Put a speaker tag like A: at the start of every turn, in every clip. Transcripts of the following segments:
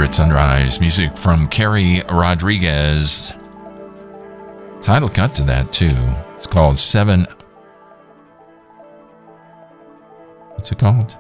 A: Hunter at Sunrise, music from Carrie Rodriguez. Title cut to that, too. It's called Seven... What's it called?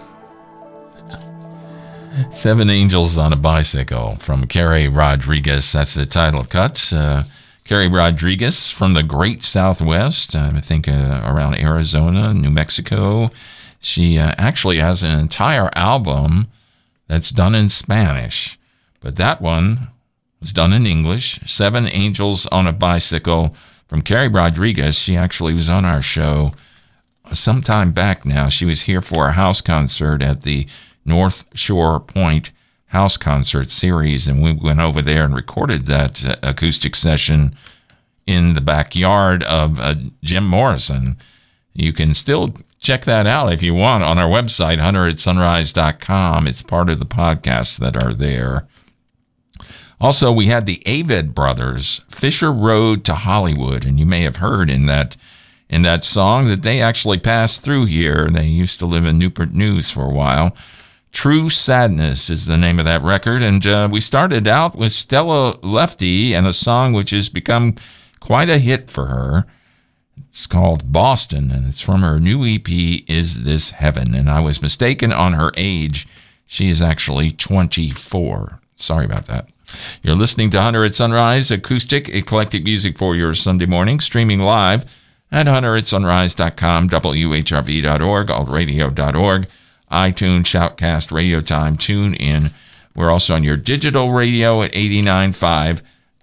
A: Seven Angels on a Bicycle from Carrie Rodriguez. That's the title cut. Carrie Rodriguez from the Great Southwest, I think around Arizona, New Mexico. She actually has an entire album that's done in Spanish, but that one was done in English. Seven Angels on a Bicycle from Carrie Rodriguez. She actually was on our show some time back now. She was here for a house concert at the North Shore Point House Concert Series, and we went over there and recorded that acoustic session in the backyard of Jim Morrison. You can still check that out if you want on our website, hunteratsunrise.com. It's part of the podcasts that are there. Also, we had the Avett Brothers, Fisher Road to Hollywood, and you may have heard in that song that they actually passed through here. They used to live in Newport News for a while. True Sadness is the name of that record, and we started out with Stella Lefty and a song which has become quite a hit for her. It's called Boston, and it's from her new EP, Is This Heaven? And I was mistaken on her age. She is actually 24. Sorry about that. You're listening to Hunter at Sunrise, acoustic, eclectic music for your Sunday morning, streaming live at hunteratsunrise.com, WHRV.org, altradio.org, iTunes, Shoutcast, Radio Time, TuneIn. We're also on your digital radio at 89.5,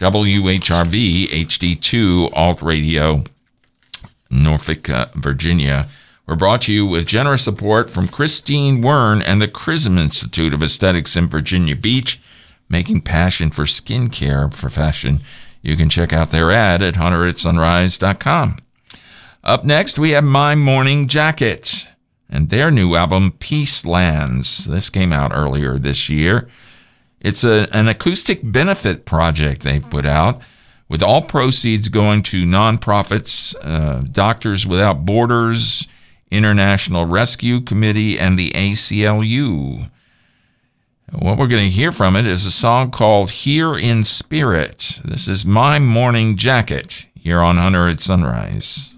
A: WHRV, HD2, Alt Radio, Norfolk, Virginia. We're brought to you with generous support from Christine Wern and the Chrism Institute of Aesthetics in Virginia Beach, making passion for skincare for fashion. You can check out their ad at hunteratsunrise.com. Up next, we have My Morning Jacket and their new album, Peace Lands. This came out earlier this year. It's an acoustic benefit project they've put out, with all proceeds going to nonprofits, Doctors Without Borders, International Rescue Committee, and the ACLU. What we're going to hear from it is a song called Here in Spirit. This is My Morning Jacket here on Hunter at Sunrise.